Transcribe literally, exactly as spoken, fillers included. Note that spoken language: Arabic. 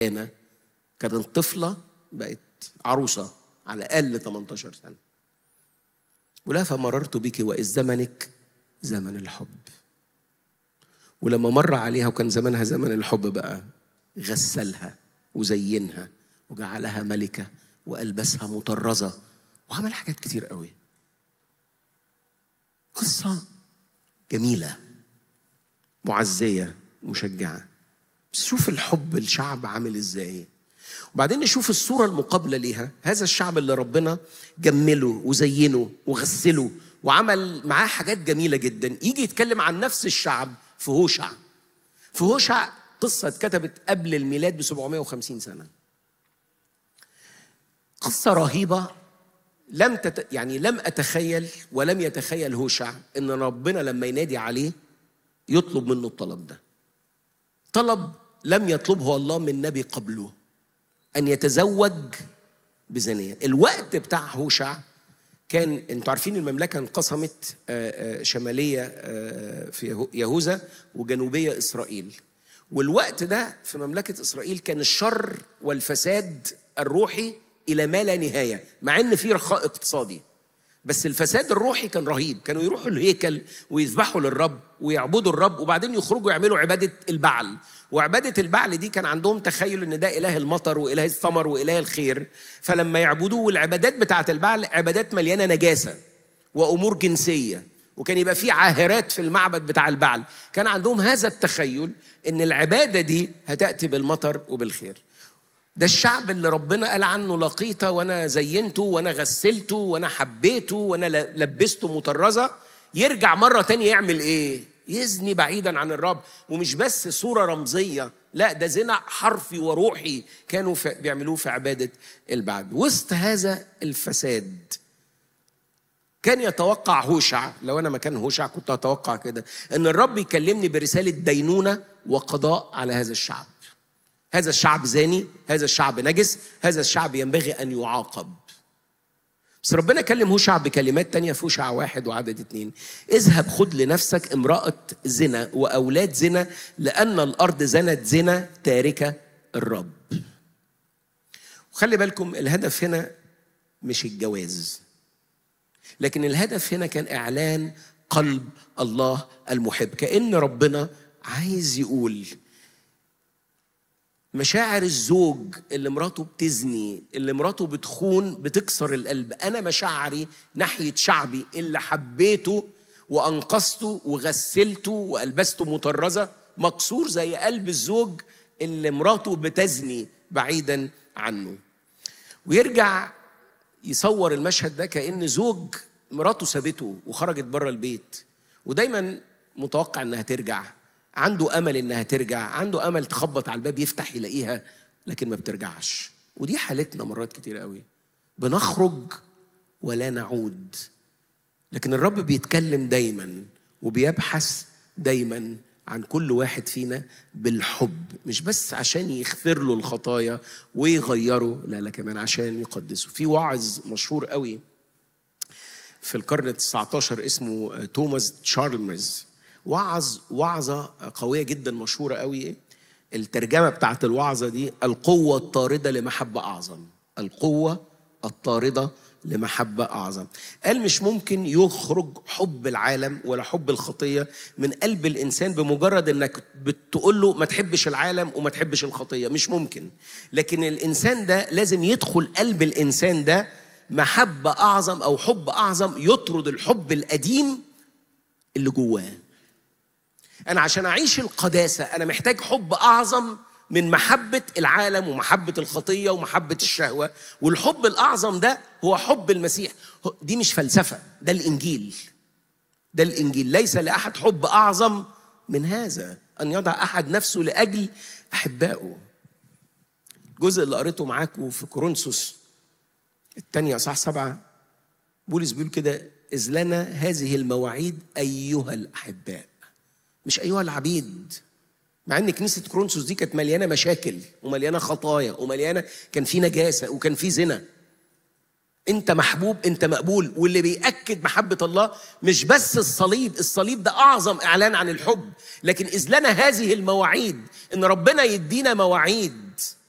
أنا كانت طفلة بقت عروسة على الأقل ثمانية عشر سنة. ولا فمررت بك وإذ زمنك زمن الحب. ولما مر عليها وكان زمنها زمن الحب بقى، غسلها وزينها وجعلها ملكة وألبسها مطرزة وعمل حاجات كتير قوي. قصة جميلة معزية مشجعة. بس شوف الحب الشعب عامل ازاي. وبعدين نشوف الصورة المقابلة ليها، هذا الشعب اللي ربنا جمله وزينه وغسله وعمل معاه حاجات جميلة جدا، يجي يتكلم عن نفس الشعب في هوشع. في هوشع قصة اتكتبت قبل الميلاد ب سبعمائة وخمسين سنة. قصة رهيبة. لم تت... يعني لم أتخيل ولم يتخيل هوشع إن ربنا لما ينادي عليه يطلب منه الطلب ده. طلب لم يطلبه الله من نبي قبله، أن يتزوج بزانية. الوقت بتاع هوشع كان، انتوا عارفين المملكة انقسمت شمالية في يهوذا وجنوبية إسرائيل. والوقت ده في مملكة إسرائيل كان الشر والفساد الروحي إلى ما لا نهاية، مع إن في رخاء اقتصادي، بس الفساد الروحي كان رهيب. كانوا يروحوا الهيكل ويذبحوا للرب ويعبدوا الرب، وبعدين يخرجوا يعملوا عبادة البعل. وعبادة البعل دي كان عندهم تخيل إن ده إله المطر وإله الثمر وإله الخير. فلما يعبدوه، والعبادات بتاعة البعل عبادات مليانة نجاسة وأمور جنسية، وكان يبقى فيه عاهرات في المعبد بتاع البعل. كان عندهم هذا التخيل إن العبادة دي هتأتي بالمطر وبالخير. ده الشعب اللي ربنا قال عنه لقيته وانا زينته وانا غسلته وانا حبيته وانا لبسته مطرزة، يرجع مرة تانية يعمل ايه؟ يزني بعيدا عن الرب. ومش بس صورة رمزية، لا، ده زنا حرفي وروحي كانوا بيعملوه في عبادة البعل. وسط هذا الفساد كان يتوقع هوشع، لو انا مكان هوشع كنت اتوقع كده، ان الرب يكلمني برسالة دينونة وقضاء على هذا الشعب. هذا الشعب زاني، هذا الشعب نجس، هذا الشعب ينبغي أن يعاقب. بس ربنا كلم هوشع بكلمات تانية في هوشع واحد وعدد اتنين: اذهب خد لنفسك امرأة زنا وأولاد زنا، لأن الأرض زنت زنا تاركة الرب. وخلي بالكم الهدف هنا مش الجواز، لكن الهدف هنا كان إعلان قلب الله المحب. كأن ربنا عايز يقول مشاعر الزوج اللي مراته بتزني، اللي مراته بتخون، بتكسر القلب. أنا مشاعري ناحية شعبي اللي حبيته وأنقذته وغسلته وألبسته مطرزة مكسور زي قلب الزوج اللي مراته بتزني بعيدا عنه. ويرجع يصور المشهد ده كأن زوج مراته سابته وخرجت بره البيت، ودايما متوقع إنها ترجع، عنده أمل إنها ترجع، عنده أمل تخبط على الباب يفتح يلاقيها، لكن ما بترجعش. ودي حالتنا مرات كتير قوي، بنخرج ولا نعود. لكن الرب بيتكلم دايما وبيبحث دايما عن كل واحد فينا بالحب، مش بس عشان يغفر له الخطايا ويغيره، لا لا، كمان عشان يقدسه. في واعظ مشهور قوي في القرن التاسع عشر اسمه توماس تشارلمرز، وعظ وعظة قوية جدا مشهورة قوي. الترجمة بتاعت الوعظة دي: القوة الطاردة لمحبة أعظم. القوة الطاردة لمحبة أعظم. قال مش ممكن يخرج حب العالم ولا حب الخطية من قلب الإنسان بمجرد أنك بتقول له ما تحبش العالم وما تحبش الخطية، مش ممكن. لكن الإنسان ده لازم يدخل قلب الإنسان ده محبة أعظم أو حب أعظم يطرد الحب القديم اللي جواه. أنا عشان أعيش القداسة أنا محتاج حب أعظم من محبة العالم ومحبة الخطية ومحبة الشهوة. والحب الأعظم ده هو حب المسيح. دي مش فلسفة، ده الإنجيل. ده الإنجيل. ليس لأحد حب أعظم من هذا، أن يضع أحد نفسه لأجل أحبائه. الجزء اللي قريته معاكم في كورنثوس الثانية صح سبعة، بولس بيقول كده: إذ لنا هذه المواعيد أيها الأحباء، مش أيها العبيد. مع أن كنيسة كورنثوس دي كانت مليانة مشاكل ومليانة خطايا ومليانة، كان في نجاسة وكان في زنا. أنت محبوب، أنت مقبول. واللي بيأكد محبة الله مش بس الصليب، الصليب ده أعظم إعلان عن الحب، لكن إذ لنا هذه المواعيد، إن ربنا يدينا مواعيد